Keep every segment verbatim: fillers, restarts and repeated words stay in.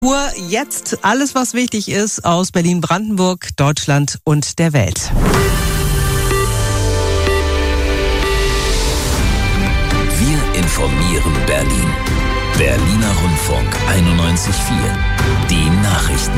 Uhr jetzt alles, was wichtig ist aus Berlin, Brandenburg, Deutschland und der Welt. Wir informieren Berlin. Berliner Rundfunk einundneunzig Komma vier. Die Nachrichten.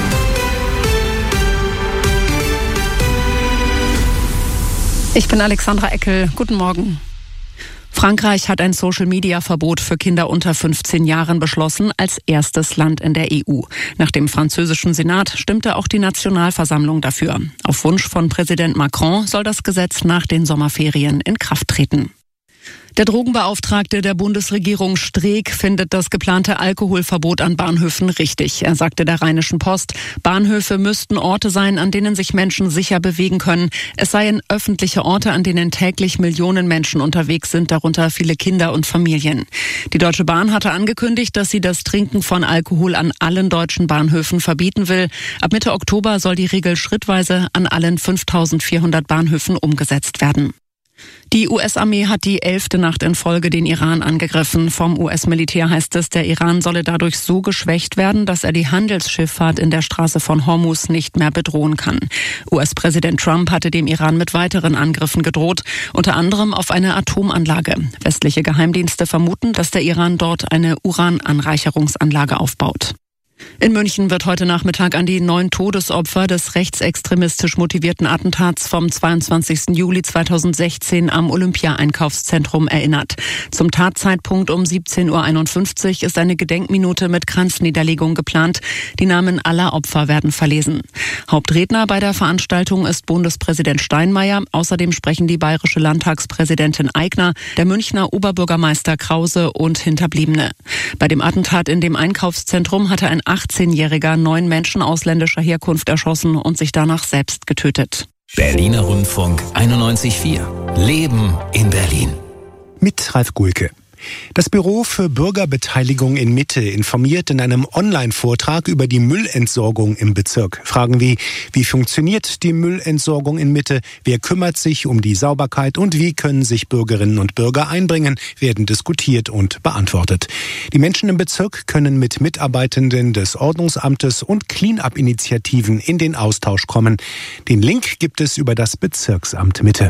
Ich bin Alexandra Eckel. Guten Morgen. Frankreich hat ein Social-Media-Verbot für Kinder unter fünfzehn Jahren beschlossen, als erstes Land in der E U. Nach dem französischen Senat stimmte auch die Nationalversammlung dafür. Auf Wunsch von Präsident Macron soll das Gesetz nach den Sommerferien in Kraft treten. Der Drogenbeauftragte der Bundesregierung Streeck findet das geplante Alkoholverbot an Bahnhöfen richtig. Er sagte der Rheinischen Post, Bahnhöfe müssten Orte sein, an denen sich Menschen sicher bewegen können. Es seien öffentliche Orte, an denen täglich Millionen Menschen unterwegs sind, darunter viele Kinder und Familien. Die Deutsche Bahn hatte angekündigt, dass sie das Trinken von Alkohol an allen deutschen Bahnhöfen verbieten will. Ab Mitte Oktober soll die Regel schrittweise an allen fünftausendvierhundert Bahnhöfen umgesetzt werden. Die U S-Armee hat die elfte Nacht in Folge den Iran angegriffen. Vom U S-Militär heißt es, der Iran solle dadurch so geschwächt werden, dass er die Handelsschifffahrt in der Straße von Hormuz nicht mehr bedrohen kann. U S-Präsident Trump hatte dem Iran mit weiteren Angriffen gedroht, unter anderem auf eine Atomanlage. Westliche Geheimdienste vermuten, dass der Iran dort eine Urananreicherungsanlage aufbaut. In München wird heute Nachmittag an die neun Todesopfer des rechtsextremistisch motivierten Attentats vom zweiundzwanzigsten Juli zweitausendsechzehn am Olympia-Einkaufszentrum erinnert. Zum Tatzeitpunkt um siebzehn Uhr einundfünfzig ist eine Gedenkminute mit Kranzniederlegung geplant. Die Namen aller Opfer werden verlesen. Hauptredner bei der Veranstaltung ist Bundespräsident Steinmeier. Außerdem sprechen die bayerische Landtagspräsidentin Aigner, der Münchner Oberbürgermeister Krause und Hinterbliebene. Bei dem Attentat in dem Einkaufszentrum hatte ein achtzehnjähriger neun Menschen ausländischer Herkunft erschossen und sich danach selbst getötet. Berliner Rundfunk einundneunzig Komma vier. Leben in Berlin. Mit Ralf Gulke. Das Büro für Bürgerbeteiligung in Mitte informiert in einem Online-Vortrag über die Müllentsorgung im Bezirk. Fragen wie, wie funktioniert die Müllentsorgung in Mitte, wer kümmert sich um die Sauberkeit und wie können sich Bürgerinnen und Bürger einbringen, werden diskutiert und beantwortet. Die Menschen im Bezirk können mit Mitarbeitenden des Ordnungsamtes und Clean-up-Initiativen in den Austausch kommen. Den Link gibt es über das Bezirksamt Mitte.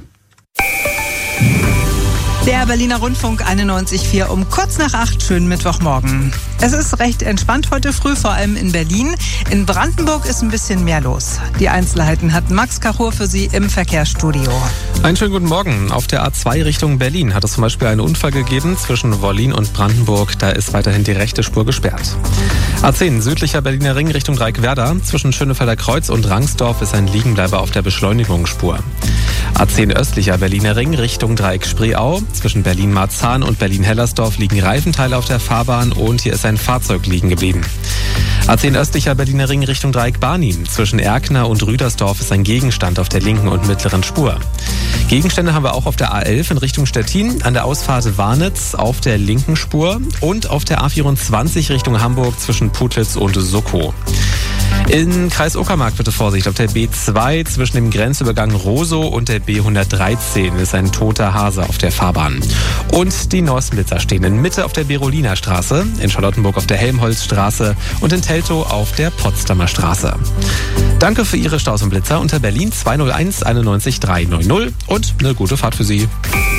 Der Berliner Rundfunk einundneunzig Komma vier um kurz nach acht. Schönen Mittwochmorgen. Es ist recht entspannt heute früh, vor allem in Berlin. In Brandenburg ist ein bisschen mehr los. Die Einzelheiten hat Max Kachur für Sie im Verkehrsstudio. Einen schönen guten Morgen. Auf der A zwei Richtung Berlin hat es zum Beispiel einen Unfall gegeben zwischen Wollin und Brandenburg. Da ist weiterhin die rechte Spur gesperrt. A zehn südlicher Berliner Ring Richtung Dreieckwerder. Zwischen Schönefelder Kreuz und Rangsdorf ist ein Liegenbleiber auf der Beschleunigungsspur. A zehn östlicher Berliner Ring Richtung Dreieck Spreeau. Zwischen Berlin-Marzahn und Berlin-Hellersdorf liegen Reifenteile auf der Fahrbahn und hier ist ein Fahrzeug liegen geblieben. A zehn östlicher Berliner Ring Richtung Dreieck Barnim. Zwischen Erkner und Rüdersdorf ist ein Gegenstand auf der linken und mittleren Spur. Gegenstände haben wir auch auf der A elf in Richtung Stettin, an der Ausfahrt Warnitz auf der linken Spur und auf der A vierundzwanzig Richtung Hamburg zwischen Putlitz und Soko. In Kreis Uckermark bitte Vorsicht. Auf der B zwei zwischen dem Grenzübergang Rosow und der B hundertdreizehn ist ein toter Hase auf der Fahrbahn. Und die Nosblitzer stehen in Mitte auf der Beroliner Straße, in Charlottenburg auf der Helmholtzstraße und in Teltow auf der Potsdamer Straße. Danke für Ihre Staus und Blitzer unter Berlin zwei null eins einundneunzig drei neun null und eine gute Fahrt für Sie.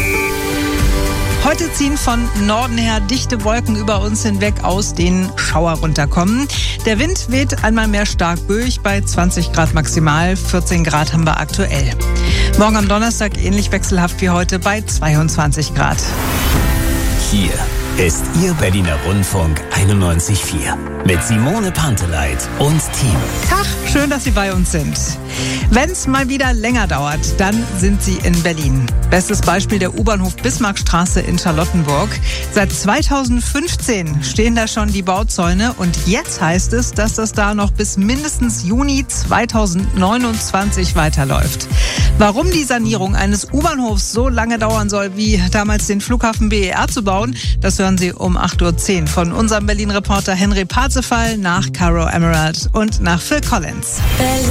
Heute ziehen von Norden her dichte Wolken über uns hinweg, aus denen Schauer runterkommen. Der Wind weht einmal mehr stark durch bei zwanzig Grad maximal, vierzehn Grad haben wir aktuell. Morgen am Donnerstag ähnlich wechselhaft wie heute bei zweiundzwanzig Grad. Hier ist Ihr Berliner Rundfunk einundneunzig Komma vier mit Simone Panteleit und Team. Tag, schön, dass Sie bei uns sind. Wenn es mal wieder länger dauert, dann sind Sie in Berlin. Bestes Beispiel der U-Bahnhof Bismarckstraße in Charlottenburg. Seit zweitausendfünfzehn stehen da schon die Bauzäune und jetzt heißt es, dass das da noch bis mindestens Juni zweitausendneunundzwanzig weiterläuft. Warum die Sanierung eines U-Bahnhofs so lange dauern soll, wie damals den Flughafen B E R zu bauen, das hören Sie um acht Uhr zehn von unserem Berlin-Reporter Henry Parzefall nach Caro Emerald und nach Phil Collins.